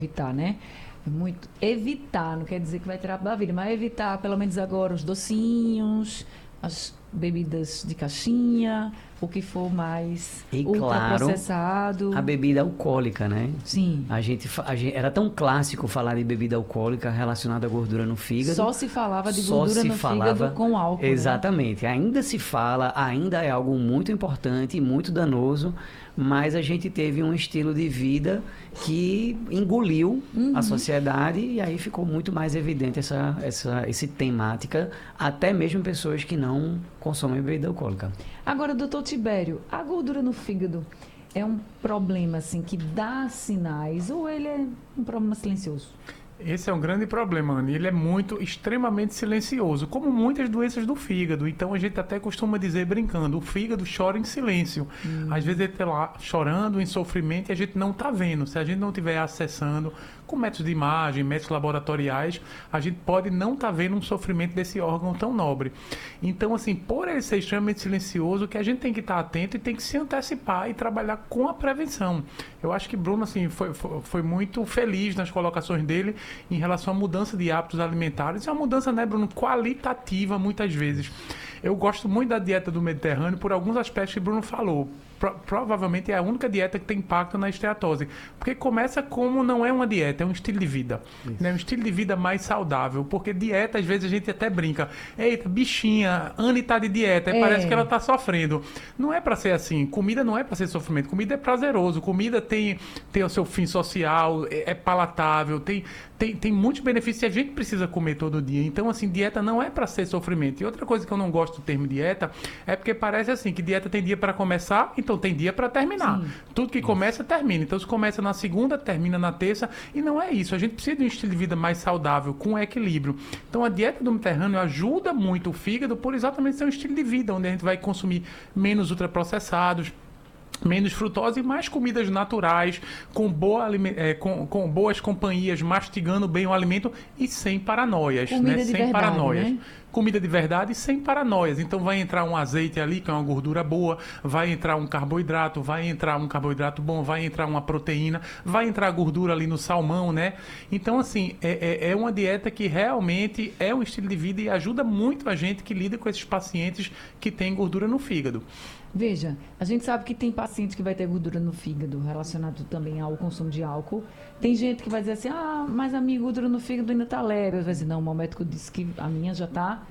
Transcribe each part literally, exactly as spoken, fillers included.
evitar, né? Muito evitar, não quer dizer que vai tirar da vida, mas evitar pelo menos agora os docinhos, as bebidas de caixinha, o que for mais E claro, ultraprocessado. a bebida alcoólica, né? Sim. A gente, fa- a gente- era tão clássico falar de bebida alcoólica relacionada à gordura no fígado. Só se falava de Só gordura se no falava, fígado com álcool, né? exatamente. Ainda se fala, ainda é algo muito importante e muito danoso, mas a gente teve um estilo de vida que engoliu Uhum. a sociedade e aí ficou muito mais evidente essa, essa, essa temática, até mesmo pessoas que não consomem bebida alcoólica. Agora, doutor Tibério, a gordura no fígado é um problema assim que dá sinais ou ele é um problema silencioso? Esse é um grande problema, Anny. Ele é muito, extremamente silencioso, como muitas doenças do fígado. Então a gente até costuma dizer, brincando, o fígado chora em silêncio. Hum. Às vezes ele está lá chorando em sofrimento e a gente não está vendo. Se a gente não estiver acessando com métodos de imagem, métodos laboratoriais, a gente pode não estar tá vendo um sofrimento desse órgão tão nobre. Então, assim, por ele ser extremamente silencioso, que a gente tem que estar tá atento e tem que se antecipar e trabalhar com a prevenção. Eu acho que Bruno, assim, foi, foi, foi muito feliz nas colocações dele em relação à mudança de hábitos alimentares. É uma mudança, né, Bruno, qualitativa, muitas vezes. Eu gosto muito da dieta do Mediterrâneo por alguns aspectos que Bruno falou. Pro, provavelmente é a única dieta que tem impacto na esteatose. Porque começa como não é uma dieta, é um estilo de vida. Né? Um estilo de vida mais saudável. Porque dieta, às vezes, a gente até brinca. Eita, bichinha, Anny tá de dieta. É. Parece que ela tá sofrendo. Não é para ser assim. Comida não é para ser sofrimento. Comida é prazeroso. Comida tem, tem o seu fim social, é, é palatável, tem, tem, tem muitos benefícios e a gente precisa comer todo dia. Então, assim, dieta não é para ser sofrimento. E outra coisa que eu não gosto do termo dieta é porque parece assim, que dieta tem dia para começar, então tem dia para terminar. Sim. Tudo que começa, termina. Então, se começa na segunda, termina na terça. E não é isso. A gente precisa de um estilo de vida mais saudável, com equilíbrio. Então, a dieta do Mediterrâneo ajuda muito o fígado por exatamente ser um estilo de vida, onde a gente vai consumir menos ultraprocessados, menos frutose e mais comidas naturais, com, boa, é, com, com boas companhias, mastigando bem o alimento e sem paranoias, comida né? de Sem verdade, paranoias. Né? Comida de verdade sem paranoias. Então vai entrar um azeite ali, que é uma gordura boa, vai entrar um carboidrato, vai entrar um carboidrato bom, vai entrar uma proteína, vai entrar gordura ali no salmão, né? Então, assim, é, é, é uma dieta que realmente é um estilo de vida e ajuda muito a gente que lida com esses pacientes que têm gordura no fígado. Veja, a gente sabe que tem paciente que vai ter gordura no fígado relacionado também ao consumo de álcool. Tem gente que vai dizer assim, ah, mas a minha gordura no fígado ainda está leve. Vai dizer, não, o médico disse que a minha já está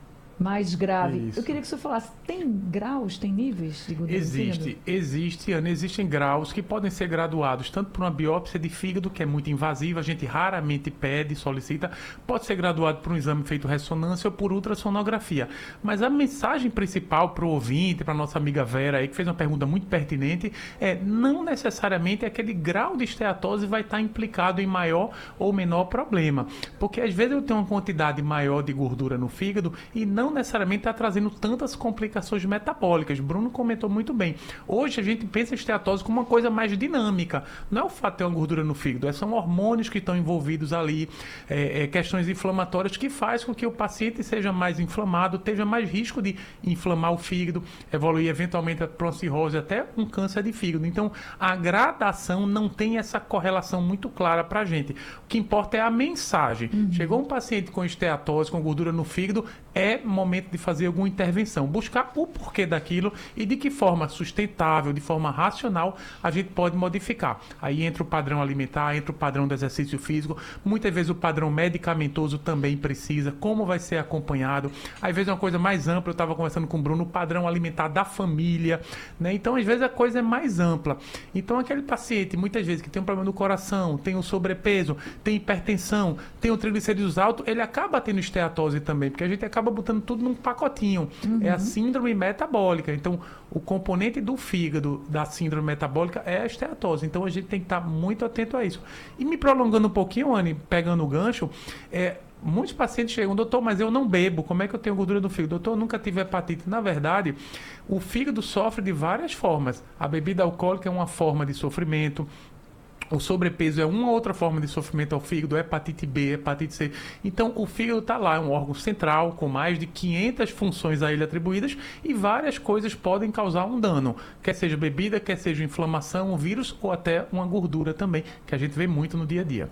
mais grave. Isso. Eu queria que o senhor falasse, tem graus, tem níveis de gordura existe, no fígado? Existe, Ana, existem graus que podem ser graduados tanto por uma biópsia de fígado, que é muito invasiva, a gente raramente pede, solicita, pode ser graduado por um exame feito ressonância ou por ultrassonografia. Mas a mensagem principal para o ouvinte, para a nossa amiga Vera aí, que fez uma pergunta muito pertinente, é não necessariamente aquele grau de esteatose vai estar implicado em maior ou menor problema. Porque às vezes eu tenho uma quantidade maior de gordura no fígado e não necessariamente está trazendo tantas complicações metabólicas. Bruno comentou muito bem. Hoje a gente pensa em esteatose como uma coisa mais dinâmica. Não é o fato de ter uma gordura no fígado, são hormônios que estão envolvidos ali, é, é, questões inflamatórias que faz com que o paciente seja mais inflamado, tenha mais risco de inflamar o fígado, evoluir eventualmente para uma cirrose, até um câncer de fígado. Então, a gradação não tem essa correlação muito clara para a gente. O que importa é a mensagem. Uhum. Chegou um paciente com esteatose, com gordura no fígado, é momento de fazer alguma intervenção, buscar o porquê daquilo e de que forma sustentável, de forma racional, a gente pode modificar. Aí entra o padrão alimentar, entra o padrão do exercício físico, muitas vezes o padrão medicamentoso também precisa, como vai ser acompanhado. Às vezes é uma coisa mais ampla, eu estava conversando com o Bruno, o padrão alimentar da família, né? Então, às vezes a coisa é mais ampla. Então, aquele paciente, muitas vezes, que tem um problema no coração, tem o sobrepeso, tem hipertensão, tem o triglicerídeos alto, ele acaba tendo esteatose também, porque a gente acaba botando tudo num pacotinho. Uhum. É a síndrome metabólica. Então, o componente do fígado da síndrome metabólica é a esteatose. Então, a gente tem que estar muito atento a isso. E me prolongando um pouquinho, Anny, pegando o gancho, é, muitos pacientes chegam, doutor, mas eu não bebo, como é que eu tenho gordura no fígado? Doutor, eu nunca tive hepatite. Na verdade, o fígado sofre de várias formas. A bebida alcoólica é uma forma de sofrimento. O sobrepeso é uma outra forma de sofrimento ao fígado, hepatite B, hepatite C. Então, o fígado está lá, é um órgão central com mais de quinhentas funções a ele atribuídas e várias coisas podem causar um dano, quer seja bebida, quer seja inflamação, um vírus ou até uma gordura também, que a gente vê muito no dia a dia.